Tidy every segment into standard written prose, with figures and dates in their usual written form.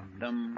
Dum-dum.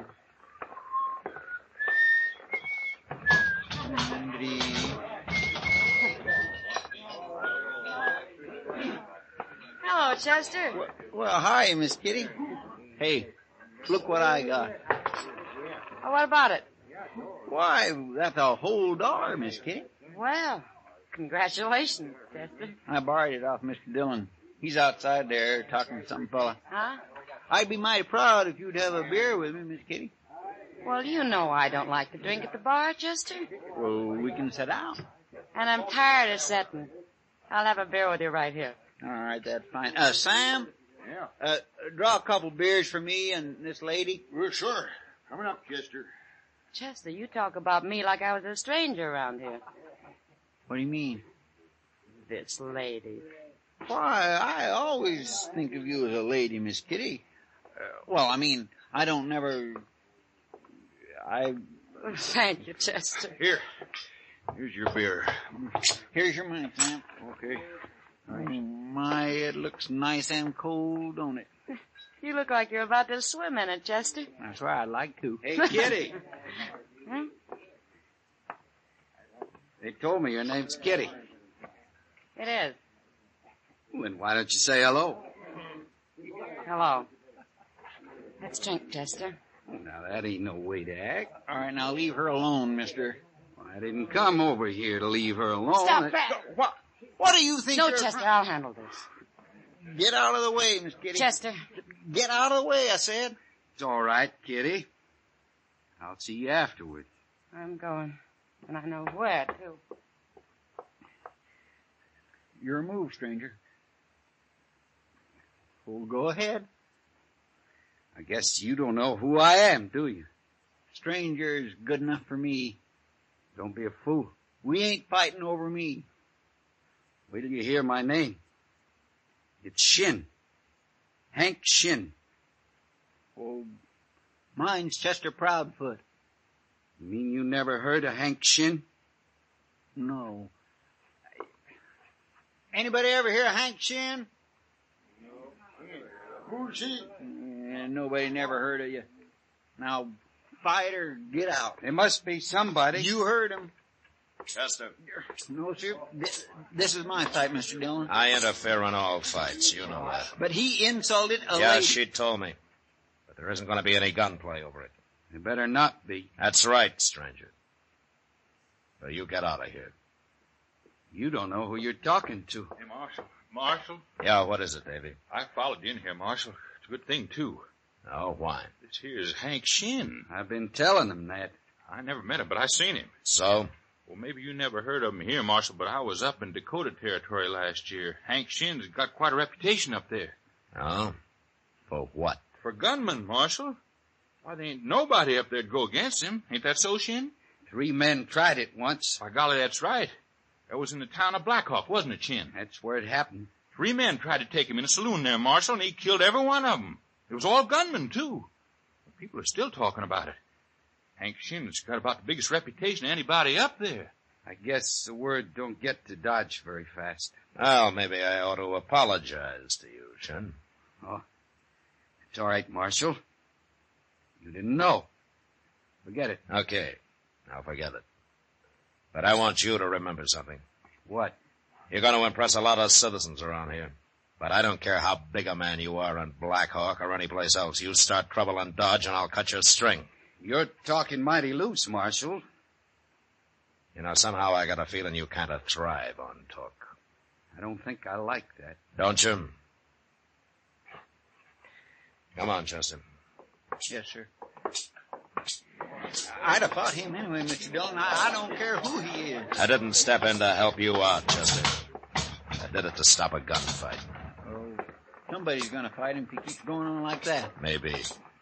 Hello, Chester. Well, hi, Miss Kitty. Hey, look what I got. Oh, what about it? Why, that's a whole dollar, Miss Kitty. Well, congratulations, Chester. I borrowed it off Mr. Dillon. He's outside there talking to some fella. Huh? I'd be mighty proud if you'd have a beer with me, Miss Kitty. Well, you know I don't like to drink at the bar, Chester. Well, we can sit down. And I'm tired of sitting. I'll have a beer with you right here. All right, that's fine. Sam? Yeah? Draw a couple beers for me and this lady. Well, sure. Coming up, Chester. Chester, you talk about me like I was a stranger around here. What do you mean? This lady. Why, I always think of you as a lady, Miss Kitty. I don't never... Thank you, Chester. Here's your beer. Here's your money, Sam. Okay. Oh, my, it looks nice and cold, don't it? You look like you're about to swim in it, Chester. That's right, I'd like to. Hey, Kitty. Hmm? They told me your name's Kitty. It is. Well, then why don't you say hello? Hello. Let's drink, Chester. Now, that ain't no way to act. All right, now leave her alone, mister. I didn't come over here to leave her alone. Stop that. What do you think? No, Chester, I'll handle this. Get out of the way, Miss Kitty. Chester. Get out of the way, I said. It's all right, Kitty. I'll see you afterwards. I'm going. And I know where, too. Your move, stranger. Well, go ahead. I guess you don't know who I am, do you? Stranger is good enough for me. Don't be a fool. We ain't fighting over me. Wait till you hear my name. It's Shin. Hank Shin. Well, mine's Chester Proudfoot. You mean you never heard of Hank Shin? No. Anybody ever hear of Hank Shin? Who's he? Nobody never heard of you. Now, fight or get out. There must be somebody. You heard him. Chester. No, sir. This is my fight, Mr. Dillon. I interfere in all fights. You know that. But he insulted a Yeah, lady. she told me. But there isn't going to be any gunplay over it. There better not be. That's right, stranger. So you get out of here. You don't know who you're talking to. Hey, Marshal. Marshal? Yeah, what is it, Davy? I followed you in here, Marshal. It's a good thing, too. Oh, why? This here is Hank Shin. I've been telling them that. I never met him, but I seen him. So? Well, maybe you never heard of him here, Marshal, but I was up in Dakota Territory last year. Hank Shin's got quite a reputation up there. Oh? For what? For gunman, Marshal. Why, there ain't nobody up there to go against him. Ain't that so, Shin? 3 men tried it once. By golly, that's right. That was in the town of Blackhawk, wasn't it, Shin? That's where it happened. 3 men tried to take him in a saloon there, Marshal, and he killed every one of them. It was all gunmen, too. People are still talking about it. Hank Shin's got about the biggest reputation of anybody up there. I guess the word don't get to Dodge very fast. Well, maybe I ought to apologize to you, Shin. Oh, it's all right, Marshal. You didn't know. Forget it. Okay, now forget it. But I want you to remember something. What? You're going to impress a lot of citizens around here. But I don't care how big a man you are in Blackhawk or anyplace else. You start trouble in Dodge and I'll cut your string. You're talking mighty loose, Marshal. You know, somehow I got a feeling you kind of thrive on talk. I don't think I like that. Don't you? Come on, Chester. Yes, sir. I'd have fought him anyway, Mr. Dillon. I don't care who he is. I didn't step in to help you out, Chester. I did it to stop a gunfight. Oh, somebody's going to fight him if he keeps going on like that. Maybe.